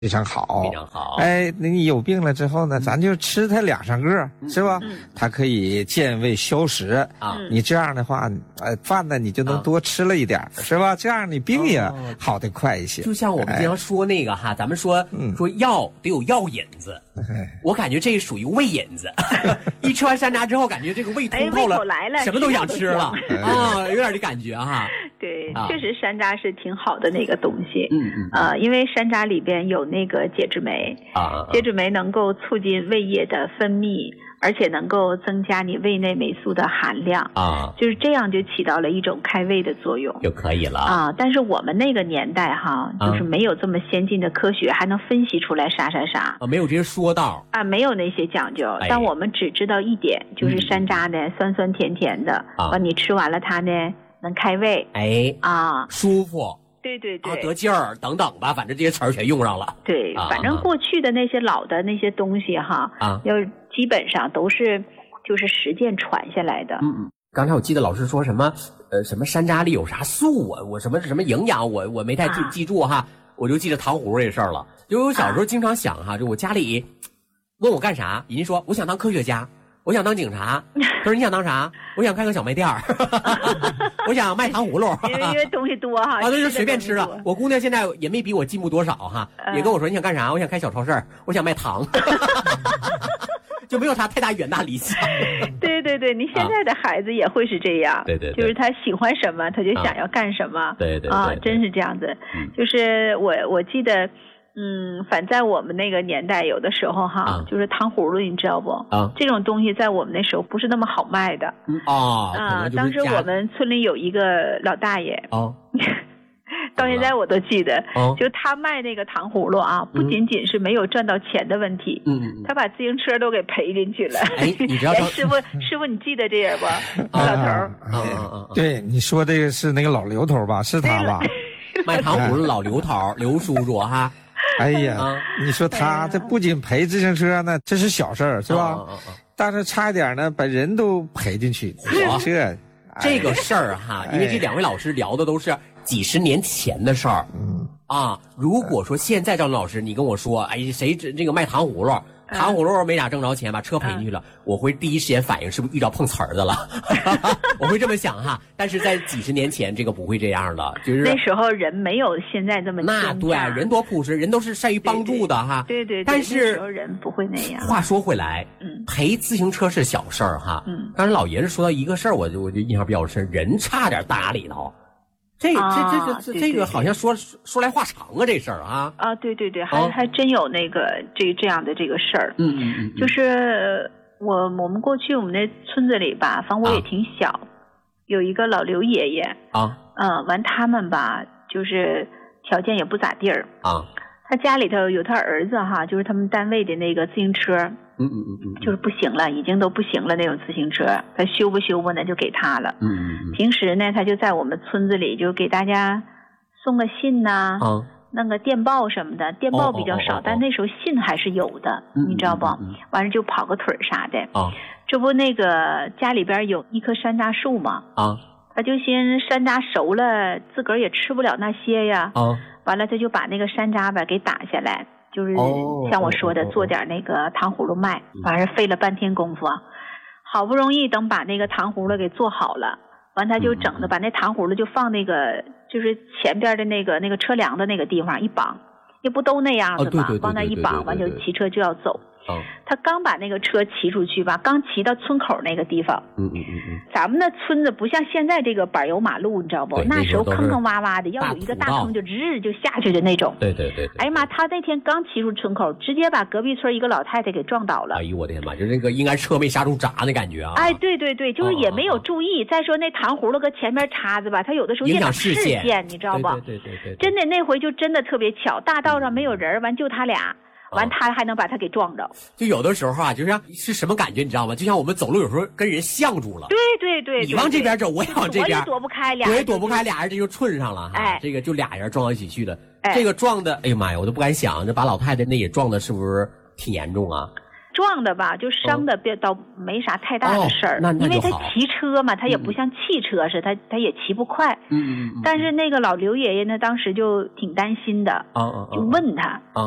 非常好， 非常好。 哎，你有病了之后呢，咱就吃它2-3个，是吧？它可以健胃消食啊。你这样的话，饭呢你就能多吃了一点，是吧？这样你病也好得快一些。 就像我们经常说那个哈，咱们说药得有药引子，我感觉这属于胃引子。一吃完山楂之后，感觉这个胃通透了，什么都想吃了啊，有点这感觉哈。 对，确实山楂是挺好的那个东西。因为山楂里边有那个解脂酶啊，解脂酶能够促进胃液的分泌，而且能够增加你胃内霉素的含量啊，就是这样就起到了一种开胃的作用就可以了啊。但是我们那个年代哈，就是没有这么先进的科学，还能分析出来啥啊， 没有这些说道啊，没有那些讲究。但我们只知道一点，就是山楂呢酸酸甜甜的，你吃完了它呢能开胃， 舒服。 对， 得劲儿等等吧，反正这些词儿全用上了。 对，反正过去的那些老的那些东西哈，要基本上都是就是实践传下来的。 刚才我记得老师说什么什么山楂里有啥素啊，我什么营养我没太记住哈，我就记得糖葫芦这事儿了。就我小时候经常想哈，就我家里问我干啥，人家说我想当科学家。我想当警察，他说你想当啥？我想开个小卖店儿，我想卖糖葫芦， 因为东西多哈， 那就随便吃了。我姑娘现在也没比我进步多少哈，也跟我说你想干啥？我想开小超市，我想卖糖，就没有啥太大远大理想。 对，你现在的孩子也会是这样， 对， 就是他喜欢什么他就想要干什么， 对， 真是这样子。就是我记得。反在我们那个年代，有的时候哈，就是糖葫芦，你知道不？这种东西在我们那时候不是那么好卖的。当时我们村里有一个老大爷，到现在我都记得，就他卖那个糖葫芦啊，不仅仅是没有赚到钱的问题，他把自行车都给赔进去了。 你知道师傅，你记得这人不？老头对，你说这个是那个老刘头吧？是他吧？ 卖糖葫芦老刘头，刘叔叔哈。 哎呀，你说他这不仅赔自行车呢，这是小事儿，是吧？但是差一点呢，把人都赔进去。 这个事儿哈，因为这2位老师聊的都是几十年前的事儿。如果说现在赵老师你跟我说，谁这个卖糖葫芦？糖葫芦没咋挣着钱，把车赔进去了，我会第一时间反应是不是遇到碰瓷儿的了？我会这么想哈。但是在几十年前，这个不会这样的，就是那时候人没有现在这么那对，人多朴实，人都是善于帮助的哈。 对， 但是那时候人不会那样。 话说回来，赔自行车是小事儿哈。刚才老爷子说到一个事儿，我就印象比较深，人差点搭里头。这个好像说来话长啊，这事儿啊。 对，还真有那个这样的这个事儿。就是我们过去我们那村子里吧，反正我也挺小，有一个老刘爷爷完他们吧，就是条件也不咋地儿他家里头有他儿子哈，就是他们单位的那个自行车。就是不行了，已经都不行了那种自行车，他修不呢就给他了。平时呢他就在我们村子里就给大家送个信呐，弄个电报什么的，电报比较少，但那时候信还是有的，你知道不？完了就跑个腿啥的。这不那个家里边有一棵山楂树嘛，他就寻山楂熟了，自个儿也吃不了那些呀，完了他就把那个山楂吧给打下来。就是像我说的做点那个糖葫芦卖，反正费了半天功夫好不容易等把那个糖葫芦给做好了，完他就整的把那糖葫芦就放那个就是前边的那个车梁的那个地方一绑，也不都那样子嘛，往那一绑完就骑车就要走。他刚把那个车骑出去吧，刚骑到村口那个地方，咱们那村子不像现在这个柏油马路，你知道不？那时候坑坑洼洼的，要有一个大坑就直就下去的那种。 对。 哎呀妈，他那天刚骑出村口，直接把隔壁村一个老太太给撞倒了。 哎呦我的天妈，就是那个应该车没刹住闸的感觉啊。 对，就是也没有注意。再说那糖葫芦搁前面插着吧，他有的时候影响视线，你知道不？ 对。 真的那回就真的特别巧，大道上没有人，完就他俩。完他还能把他给撞着， 就有的时候啊，就像是什么感觉你知道吗？就像我们走路有时候跟人相住了。 对， 你往这边走，我也往这边， 我也躲不开， 俩人这就寸上了哈。这个就俩人撞到一起去了。这个撞的，哎呀妈呀，我都不敢想，这把老太太那也撞的是不是挺严重啊？ 撞的吧，就伤的倒没啥太大的事儿，因为他骑车嘛，他也不像汽车似的，他也骑不快。但是那个老刘爷爷呢，当时就挺担心的，就问他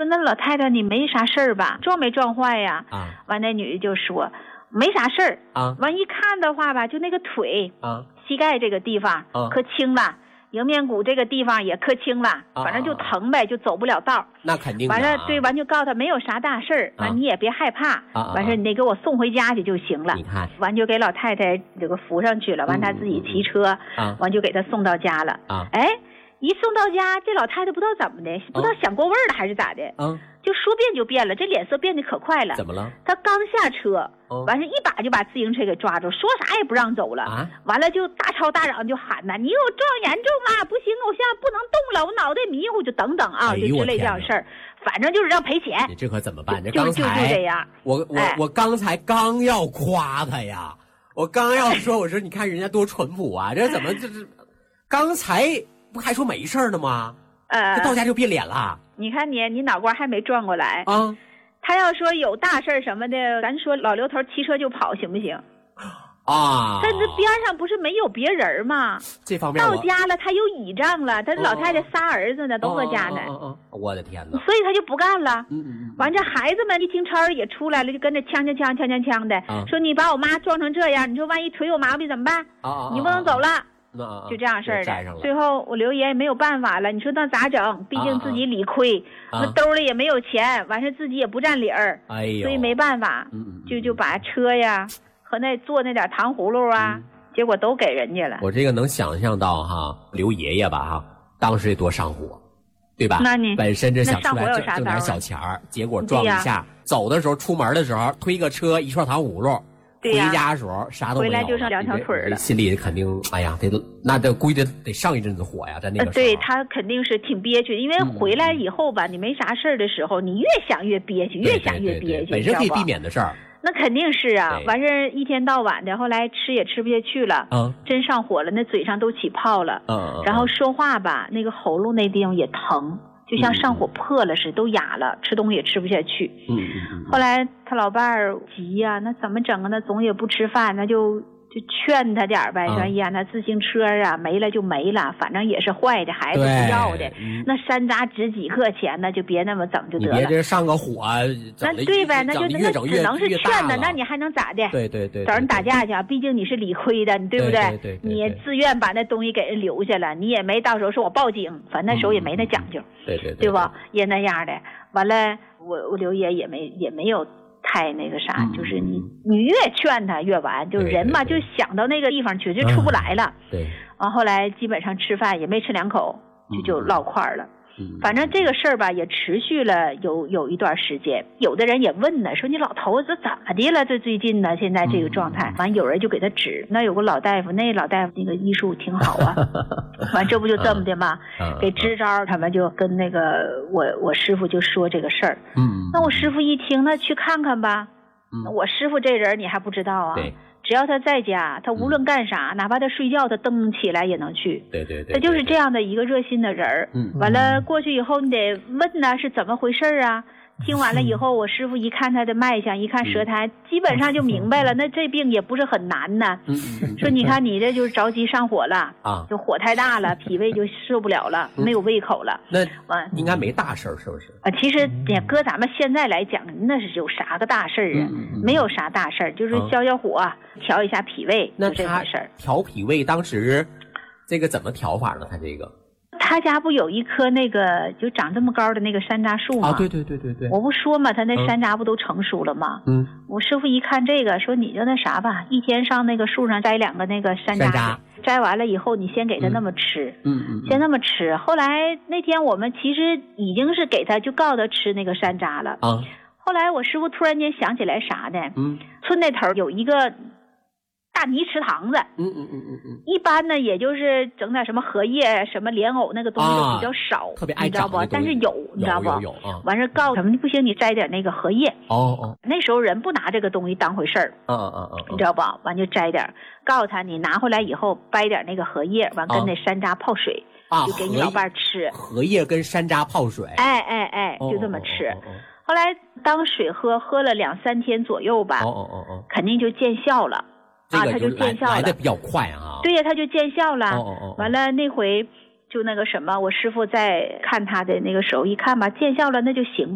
那老太太你没啥事儿吧？撞没撞坏呀？完那女的就说没啥事儿啊。完一看的话吧，就那个腿膝盖这个地方可轻了。迎面骨这个地方也磕青了，反正就疼呗，就走不了道。 那肯定。 完了，对，完就告诉他没有啥大事儿，完你也别害怕，完事你得给我送回家去就行了。 你看， 完就给老太太这个扶上去了，完他自己骑车，完就给他送到家了。哎，一送到家，这老太太不知道怎么的，不知道想过味儿了还是咋的，就说变就变了，这脸色变得可快了。 怎么了？ 他刚下车。完事一把就把自行车给抓住，说啥也不让走了。完了就大吵大嚷就喊呐，你给我撞严重了，不行，我现在不能动了，我脑袋迷糊，就等等啊，就之类这样事儿，反正就是让赔钱。 你这可怎么办？这就这样。 我刚才刚要夸他呀，我刚要说，我说你看人家多淳朴啊，这怎么就是刚才不还说没事呢吗？这到家就变脸了。 你看你脑瓜还没转过来啊。他要说有大事什么的，咱说老刘头骑车就跑行不行？他这边上不是没有别人吗？ 这方面到家了，他有倚仗了，他老太太仨儿子呢，都搁家呢。 我的天哪！ 所以他就不干了。完这孩子们一听超儿也出来了，就跟着呛的，说你把我妈撞成这样，你说万一腿有毛病怎么办？你不能走了。就这样事儿的，最后我刘爷也没有办法了，你说那咋整？毕竟自己理亏，那兜里也没有钱，完事自己也不占理儿，所以没办法，就把车呀和那做那点糖葫芦啊，结果都给人家了。 我这个能想象到哈，刘爷爷吧哈，当时多上火，对吧？ 那你本身这想出来挣点小钱儿，结果撞一下，走的时候出门的时候推个车一串糖葫芦。回家的时候啥都没有， 回来就剩两条腿了， 心里肯定哎呀，那估计得上一阵子火呀，在那个时候。 对，他肯定是挺憋屈，因为回来以后吧，你没啥事儿的时候，你越想越憋屈，越想越憋屈， 本身可以避免的事儿。 那肯定是啊，完事儿一天到晚的，后来吃也吃不下去了，真上火了，那嘴上都起泡了，然后说话吧，那个喉咙那地方也疼。就像上火破了似的，都哑了，吃东西也吃不下去。后来他老伴儿急呀，那怎么整啊？那总也不吃饭，那就劝他点呗，说哎呀，那自行车啊没了就没了，反正也是坏的，孩子不要的。那山楂值几克钱呢？就别那么整就得了。 你别这上个火， 那对呗，那就那只能是劝他，那你还能咋的？ 对， 找人打架去啊！毕竟你是理亏的，你对不对？ 对， 你自愿把那东西给人留下了，你也没到时候说我报警，反正那时候也没那讲究，对吧？也那样的。完了，我刘爷也没有。太那个啥，就是你越劝他越完，就是人嘛，就想到那个地方去就出不来了。 对， 完后来基本上吃饭也没吃两口，就落块了。反正这个事儿吧，也持续了有一段时间。有的人也问呢，说你老头子怎么的了？这最近呢，现在这个状态。完有人就给他指，那有个老大夫，那老大夫那个医术挺好啊。完这不就这么的吗？给支招，他们就跟那个我师傅就说这个事儿。那我师傅一听，那去看看吧。我师傅这人你还不知道啊？ 对。 只要他在家，他无论干啥，哪怕他睡觉，他蹬起来也能去。 对， 他就是这样的一个热心的人儿。完了过去以后，你得问呢是怎么回事啊？听完了以后，我师傅一看他的脉象，一看舌苔，基本上就明白了。那这病也不是很难呢。说你看你这就是着急上火了啊，就火太大了，脾胃就受不了了，没有胃口了。 那应该没大事儿，是不是？ 其实搁咱们现在来讲，那是有啥个大事儿啊？没有啥大事儿，就是消火，调一下脾胃，就这回事儿。 调脾胃当时这个怎么调法呢？他这个。 他家不有一棵那个就长这么高的那个山楂树吗？ 对。 我不说嘛，他那山楂不都成熟了吗？我师傅一看这个，说你就那啥吧，一天上那个树上摘2个那个山楂，摘完了以后你先给他那么吃，先那么吃。后来那天我们其实已经是给他就告诉他吃那个山楂了。后来我师傅突然间想起来啥呢？村那头有一个大泥池塘子，一般呢，也就是整点什么荷叶、什么莲藕那个东西都比较少， 特别爱长， 你知道不？但是有，你知道不？ 有完事告诉他们，不行，你摘点那个荷叶。那时候人不拿这个东西当回事儿。你知道不？完就摘点，告诉他你拿回来以后掰点那个荷叶，完跟那山楂泡水，就给你老伴吃。 荷叶跟山楂泡水。 哎，就这么吃。后来当水喝了2-3天左右吧，肯定就见效了。他就见效了， 来的比较快啊。 对呀，他就见效了。完了那回就那个什么，我师傅在看他的那个手一看吧，见效了，那就行。